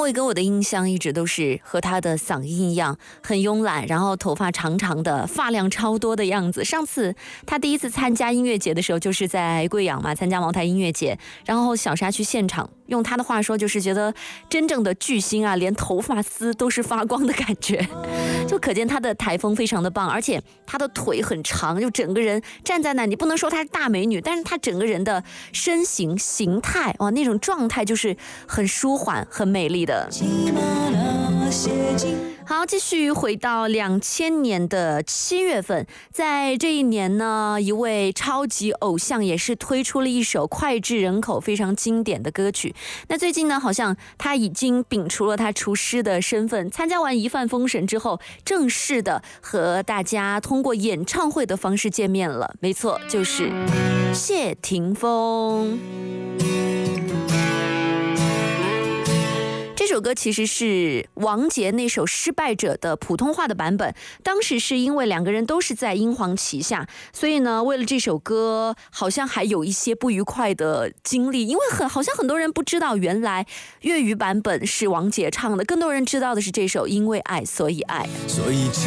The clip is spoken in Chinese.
伟给我的印象一直都是和他的嗓音一样，很慵懒，然后头发长长的，发量超多的样子。上次他第一次参加音乐节的时候，就是在贵阳嘛，参加茅台音乐节，然后小沙去现场，用他的话说，就是觉得真正的巨星啊，连头发丝都是发光的感觉，就可见他的台风非常的棒，而且他的腿很长，就整个人站在那，你不能说她是大美女，但是她整个人的身形形态哇，那种状态就是很舒缓、很美丽的。好，继续回到2000年的7月份，在这一年呢，一位超级偶像也是推出了一首脍炙人口、非常经典的歌曲。那最近呢，好像他已经摒除了他厨师的身份，参加完《一饭封神》之后，正式的和大家通过演唱会的方式见面了。没错，就是谢霆锋。这首歌其实是王杰那首《失败者》的普通话的版本，当时是因为两个人都是在英皇旗下，所以呢，为了这首歌好像还有一些不愉快的经历，因为好像很多人不知道原来粤语版本是王杰唱的，更多人知道的是这首《因为爱所以爱》。